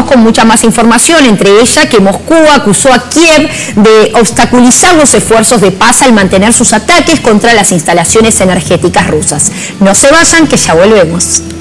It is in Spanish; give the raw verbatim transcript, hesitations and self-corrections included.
Vamos con mucha más información, entre ella que Moscú acusó a Kiev de obstaculizar los esfuerzos de paz al mantener sus ataques contra las instalaciones energéticas rusas. No se vayan, que ya volvemos.